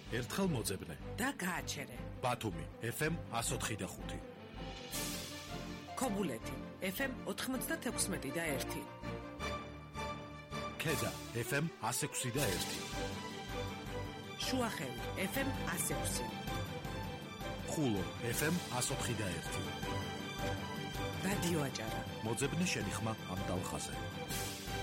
ერთხელ მოძებნე და გააჩერე. ბათუმი FM 104.5 ქობულეთი FM 96.1 ქედა FM 106.1 შუახევი FM 106 ხულო FM 104.1 რადიო აჭარა მოძებნე შენი ხმა ამ ტალხაზე